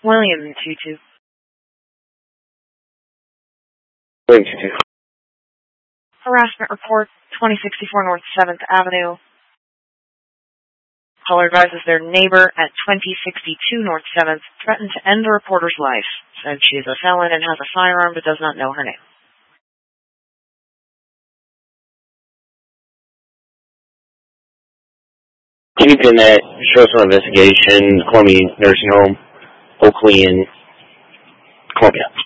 William 22. William 22. Harassment report, 2064 North 7th Avenue. Caller advises their neighbor at 2062 North 7th threatened to end the reporter's life. Said she is a felon and has a firearm but does not know her name. Anything that shows some investigation, Columbia Nursing Home, Oakley, and Columbia.